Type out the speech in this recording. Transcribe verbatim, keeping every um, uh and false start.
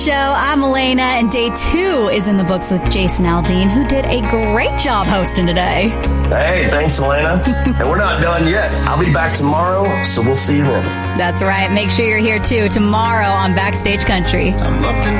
Show. I'm Elena, and day two is in the books with Jason Aldean, who did a great job hosting today. Hey, thanks, Elena. And we're not done yet. I'll be back tomorrow, so we'll see you then. That's right. Make sure you're here, too, tomorrow on Backstage Country. I'm up to